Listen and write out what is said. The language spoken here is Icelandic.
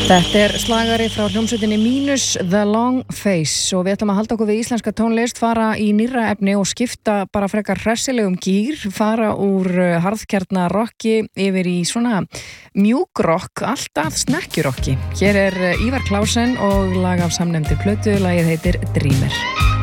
Þetta slagari frá hljómsveitinni Mínus, The Long Face, og við ætlum að halda okkur við íslenska tónlist, fara í nýrra efni og skipta bara frekar hressilegum gír, fara úr harðkjarna rocki yfir í svona mjúkrokk, alltaf snekkjurokki. Hér Ívar Clausen og lag af samnefndri plötu, lagið heitir Dreamer.